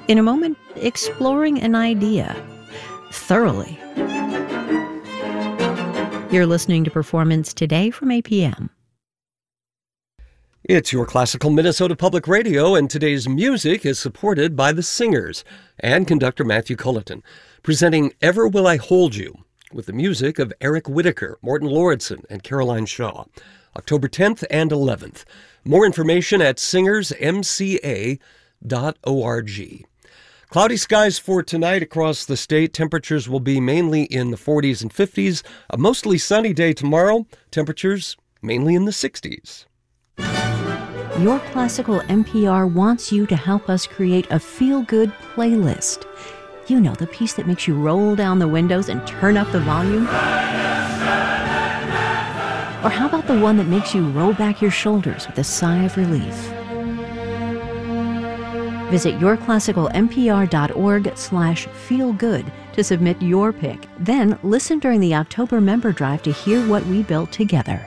In a moment, exploring an idea thoroughly. You're listening to Performance Today from APM. It's your classical Minnesota Public Radio, and today's music is supported by the Singers and conductor Matthew Culleton, presenting Ever Will I Hold You, with the music of Eric Whitacre, Morton Lauridsen, and Caroline Shaw, October 10th and 11th. More information at singersmca.org. Cloudy skies for tonight across the state. Temperatures will be mainly in the 40s and 50s. A mostly sunny day tomorrow. Temperatures mainly in the 60s. Your Classical NPR wants you to help us create a feel-good playlist. You know, the piece that makes you roll down the windows and turn up the volume? Or how about the one that makes you roll back your shoulders with a sigh of relief? Visit yourclassicalnpr.org/feelgood to submit your pick. Then listen during the October member drive to hear what we built together.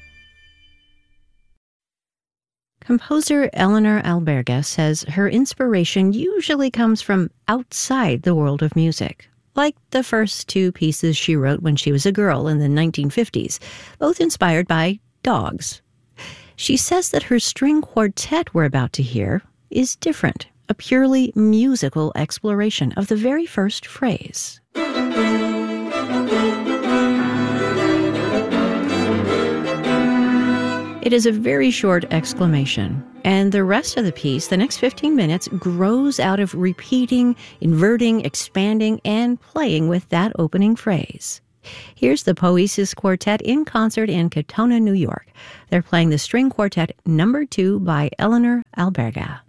Composer Eleanor Alberga says her inspiration usually comes from outside the world of music, like the first two pieces she wrote when she was a girl in the 1950s, both inspired by dogs. She says that her string quartet we're about to hear is different, a purely musical exploration of the very first phrase. It is a very short exclamation, and the rest of the piece, the next 15 minutes, grows out of repeating, inverting, expanding, and playing with that opening phrase. Here's the Poesis Quartet in concert in Katonah, New York. They're playing the String Quartet No. 2 by Eleanor Alberga.